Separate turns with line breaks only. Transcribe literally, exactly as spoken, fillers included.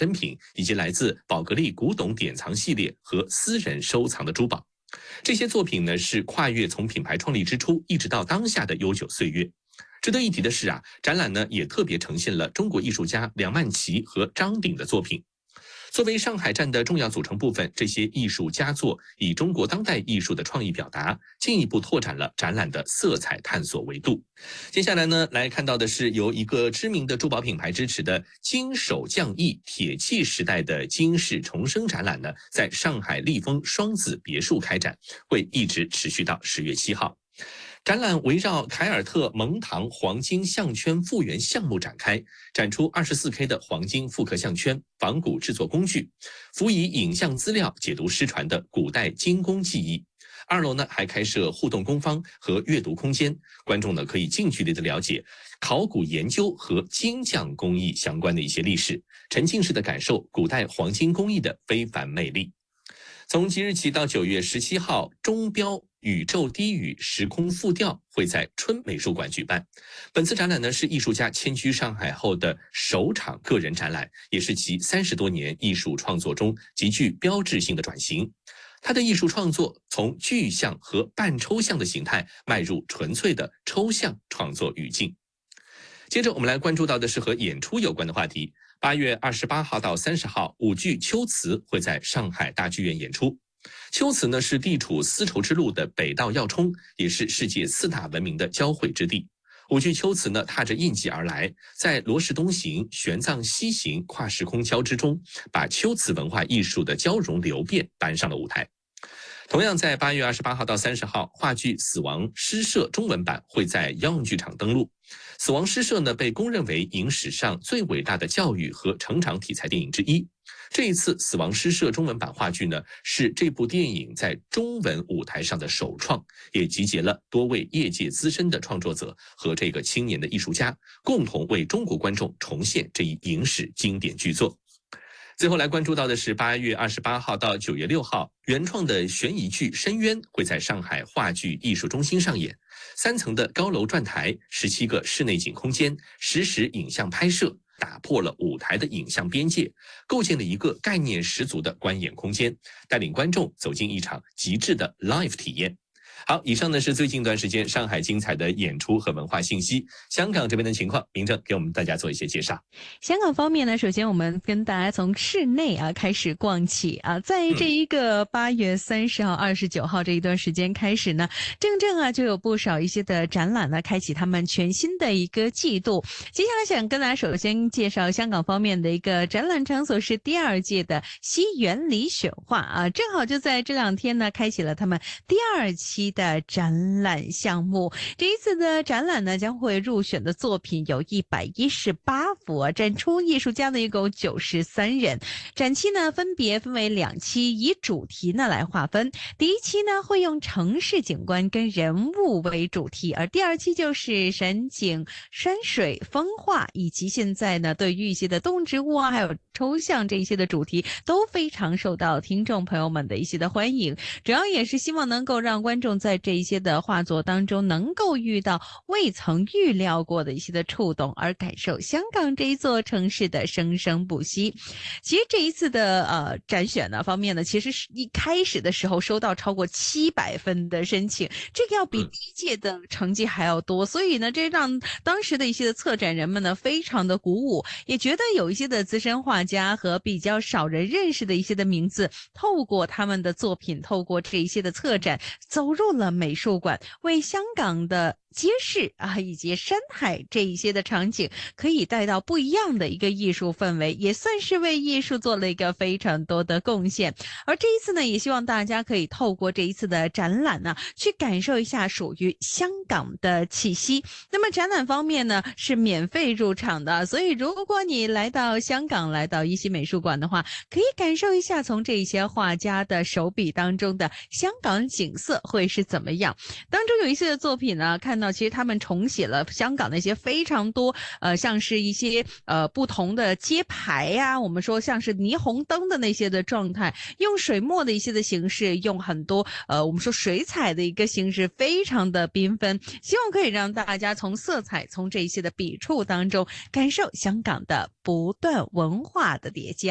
珍品，以及来自宝格丽古董典藏系列和私人收藏的珠宝。这些作品呢，是跨越从品牌创立之初一直到当下的悠久岁月。值得一提的是啊，展览呢也特别呈现了中国艺术家梁万琪和张鼎的作品。作为上海站的重要组成部分，这些艺术佳作以中国当代艺术的创意表达，进一步拓展了展览的色彩探索维度。接下来呢，来看到的是由一个知名的珠宝品牌支持的金手匠艺铁器时代的金饰重生展览呢，在上海丽峰双子别墅开展，会一直持续到十月七号。展览围绕凯尔特蒙堂黄金项圈复原项目展开，展出 二十四K 的黄金复刻项圈、仿古制作工具，辅以影像资料解读失传的古代金工技艺。二楼呢还开设互动工坊和阅读空间，观众呢可以近距离的了解考古研究和金匠工艺相关的一些历史，沉浸式的感受古代黄金工艺的非凡魅力。从即日起到九月十七号，钟标宇宙低语时空复调会在春美术馆举办。本次展览呢是艺术家迁居上海后的首场个人展览，也是其三十多年艺术创作中极具标志性的转型。他的艺术创作从具象和半抽象的形态迈入纯粹的抽象创作语境。接着我们来关注到的是和演出有关的话题。八月二十八号到三十号，舞剧《秋词》会在上海大剧院演出。秋瓷呢是地处丝绸之路的北道要冲，也是世界四大文明的交汇之地。舞剧秋瓷呢踏着印记而来，在罗氏东行、玄奘西行跨时空交织中，把秋瓷文化艺术的交融流变搬上了舞台。同样在八月二十八号到三十号，话剧《死亡诗社》中文版会在央视剧场登陆。死亡诗社呢被公认为影史上最伟大的教育和成长题材电影之一。这一次死亡诗社中文版话剧呢，是这部电影在中文舞台上的首创，也集结了多位业界资深的创作者和这个青年的艺术家，共同为中国观众重现这一影史经典巨作。最后来关注到的是八月二十八号到九月六号，原创的悬疑剧《深渊》会在上海话剧艺术中心上演。三层的高楼转台，十七个室内景空间，实时影像拍摄，打破了舞台的影像边界，构建了一个概念十足的观演空间，带领观众走进一场极致的 live 体验。好，以上呢是最近一段时间上海精彩的演出和文化信息。香港这边的情况，明正给我们大家做一些介绍。
香港方面呢，首先我们跟大家从室内啊开始逛起啊，在这一个八月三十号、二十九号这一段时间开始呢，正正啊就有不少一些的展览呢，开启他们全新的一个季度。接下来想跟大家首先介绍香港方面的一个展览场所是第二届的西园里选画啊，正好就在这两天呢，开启了他们第二期的展览项目。这一次的展览呢，将会入选的作品有一百一十八幅啊，展出艺术家呢一共九十三人。展期呢分别分为两期，以主题呢来划分。第一期呢会用城市景观跟人物为主题，而第二期就是山景、山水、风化，以及现在呢对于一些的动植物啊，还有抽象这一些的主题都非常受到听众朋友们的一些的欢迎。主要也是希望能够让观众在这一些的画作当中能够遇到未曾预料过的一些的触动，而感受香港这一座城市的生生不息。其实这一次的呃展选呢方面呢，其实是一开始的时候收到超过七百分的申请，这个要比第一届的成绩还要多，所以呢这让当时的一些的策展人们呢非常的鼓舞，也觉得有一些的资深画家和比较少人认识的一些的名字，透过他们的作品，透过这一些的策展走入了美术馆，为香港的街市啊以及山海这一些的场景可以带到不一样的一个艺术氛围，也算是为艺术做了一个非常多的贡献。而这一次呢，也希望大家可以透过这一次的展览呢，去感受一下属于香港的气息。那么展览方面呢是免费入场的，所以如果你来到香港，来到一溪美术馆的话，可以感受一下从这一些画家的手笔当中的香港景色会是怎么样。当中有一些的作品呢，看到其实他们重写了香港那些非常多呃，像是一些呃不同的街牌呀、啊，我们说像是霓虹灯的那些的状态，用水墨的一些的形式，用很多呃我们说水彩的一个形式，非常的缤纷，希望可以让大家从色彩，从这一些的笔触当中感受香港的不断文化的叠加。